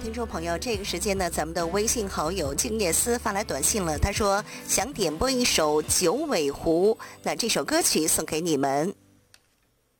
听众朋友，这个时间呢，咱们的微信好友静夜思发来短信了，他说想点播一首《九尾狐》，那这首歌曲送给你们。